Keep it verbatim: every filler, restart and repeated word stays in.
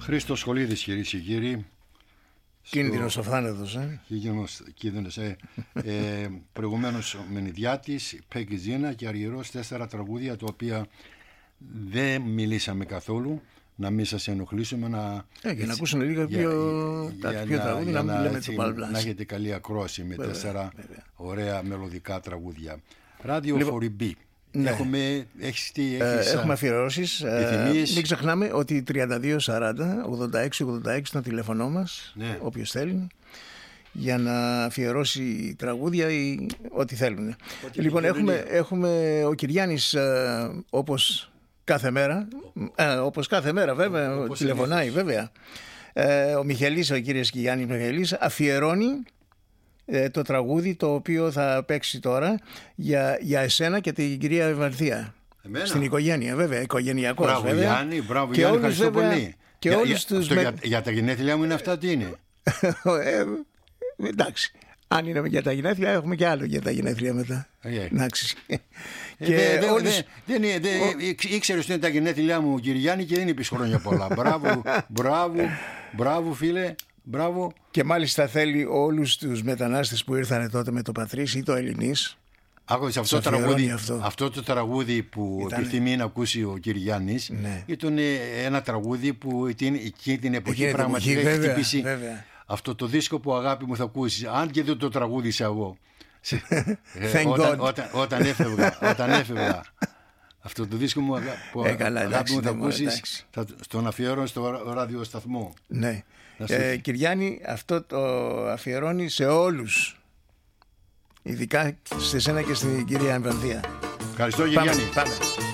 Χρήστος Σχολίδης, κυρίες και κύριοι. Κίνδυνος ο θάνατος, ε. Κίνδυνος, ε. ε προηγουμένως ο Μενιδιάτης, Πέγκη Ζήνα και αργυρός, τέσσερα τραγούδια τα οποία δεν μιλήσαμε καθόλου. Να μην σας ενοχλήσουμε να... Ε, και να ακούσουν λίγα πιο, για, πιο τραγούδια, να, να μην λέμε το παλμπλάς. Να έχετε καλή ακρόαση με βέβαια, τέσσερα βέβαια. ωραία μελωδικά τραγούδια. Ράδιο λοιπόν, φοριμπή. Ναι. Έχουμε, έχεις, τι, έχεις, ε, έχουμε αφιερώσεις. Ε, μην ξεχνάμε ότι τριάντα δύο σαράντα ογδόντα έξι ογδόντα έξι είναι το τηλέφωνο μας, ναι. όποιος θέλει, για να αφιερώσει τραγούδια ή ό,τι θέλουν. Ό,τι λοιπόν έχουμε, έχουμε ο Κυριάννης ε, όπως κάθε μέρα, ε, όπως κάθε μέρα βέβαια, όπως τηλεφωνάει βέβαια. Ε, ο Μιχαηλής, ο κύριος Κυριάννης Μιχαηλής αφιερώνει το τραγούδι το οποίο θα παίξει τώρα για, για εσένα και την κυρία Ευαρθία. Εμένα. Στην οικογένεια βέβαια, οικογενειακός. Μπράβο βέβαια. Γιάννη, μπράβο και Γιάννη, ευχαριστώ βέβαια, πολύ. Και για, όλους για, τους με... με... για, για τα γενέθλιά μου είναι αυτά τι είναι. ε, εντάξει. Αν είναι για τα γενέθλια, έχουμε και άλλο για τα γενέθλια μετά. Okay. Εντάξει. Ε, και δε, όλους... δε, δε, δε, ο... Ήξερες ότι είναι τα γενέθλιά μου, κύριε Γιάννη, και δεν είπες χρόνια πολλά. Μπράβο, μπράβο, μπράβο φίλε. Μπράβο. Και μάλιστα θέλει όλους τους μετανάστες που ήρθαν τότε με το Πατρίς ή το Ελληνής. Άκουσα αυτό, τραγούδι, αυτό. αυτό το τραγούδι που Ήτανε... επιθυμεί να ακούσει ο κ. Γιάννης, ναι. ήταν ένα τραγούδι που εκείνη την εποχή εκείνη πραγματικά έχει χτυπήσει αυτό το δίσκο που αγάπη μου θα ακούσεις. Αν και δεν το τραγούδισα εγώ. όταν, όταν, όταν έφευγα, όταν έφευγα. Αυτό το δίσκο μου που ε, καλά, αγάπη εντάξει, μου θα ακούσεις, θα τον αφιερώνω στο ραδιοσταθμό. Ναι. Ε, Κυριάννη, αυτό το αφιερώνει σε όλους, ειδικά σε σένα και στην κυρία Εμβανδία. Ευχαριστώ, Κυριάννη. Πάμε, πάμε.